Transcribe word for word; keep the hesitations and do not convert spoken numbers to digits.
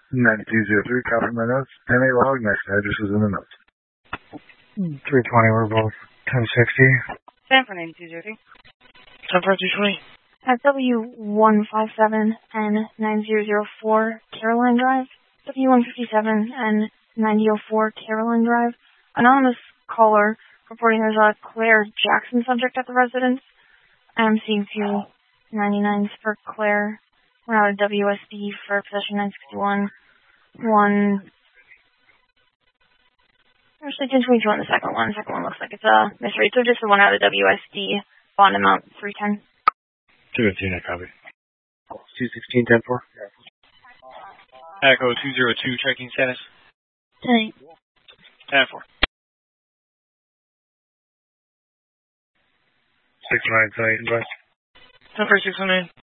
nine two zero three, copy my notes. M A log, next address is in the notes. three twenty, we're both ten sixty. San Fernando two zero three. ten four two twenty. At W one five seven N nine zero zero four, Caroline Drive. W one fifty-seven N nine zero four, Caroline Drive. Anonymous caller reporting there's a Claire Jackson subject at the residence. I'm seeing two ninety-nines for Claire. We're out of W S D for possession nine sixty-one. One. Actually, ten twenty-two on the second one. The second one looks like it's a mystery. So just the one out of W S D. Bond amount three ten. two fifteen, I copy. two sixteen, ten four. Echo two zero two, tracking status. ten eight. ten four. six nine, ten eight, advice. ten four six one nine.